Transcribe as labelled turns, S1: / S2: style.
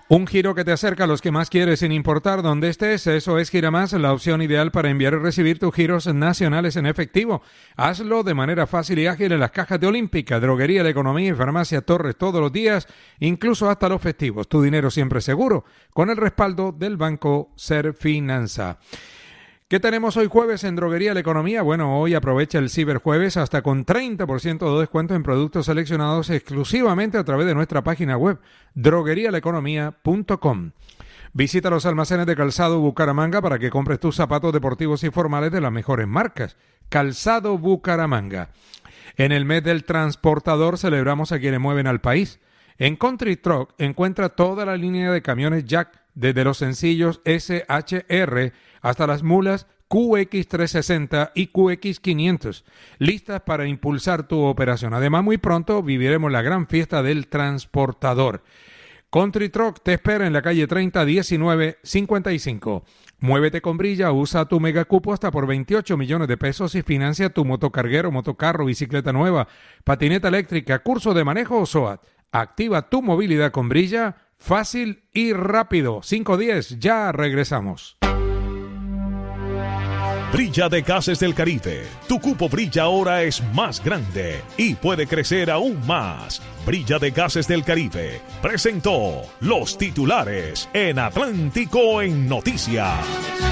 S1: Un giro que te acerca a los que más quieres sin importar dónde estés. Eso es Giramás, la opción ideal para enviar y recibir tus giros nacionales en efectivo. Hazlo de manera fácil y ágil en las cajas de Olímpica, Droguería La Economía y Farmacia Torres todos los días, incluso hasta los festivos. Tu dinero siempre seguro, con el respaldo del Banco Serfinanza. ¿Qué tenemos hoy jueves en Droguería La Economía? Bueno, hoy aprovecha el Ciberjueves hasta con 30% de descuento en productos seleccionados exclusivamente a través de nuestra página web, droguerialaeconomía.com. Visita los almacenes de Calzado Bucaramanga para que compres tus zapatos deportivos y formales de las mejores marcas. Calzado Bucaramanga. En el mes del transportador celebramos a quienes mueven al país. En Country Truck encuentra toda la línea de camiones Jack, desde los sencillos SHR hasta las mulas QX360 y QX500, listas para impulsar tu operación. Además, muy pronto viviremos la gran fiesta del transportador. Country Truck te espera en la calle 30 1955. Muévete con Brilla, usa tu megacupo hasta por 28 millones de pesos y financia tu motocarguero, motocarro, bicicleta nueva, patineta eléctrica, curso de manejo o SOAT. Activa tu movilidad con Brilla, fácil y rápido. 510, ya regresamos.
S2: Brilla de Gases del Caribe. Tu cupo Brilla ahora es más grande y puede crecer aún más. Brilla de Gases del Caribe presentó los titulares en Atlántico en Noticias.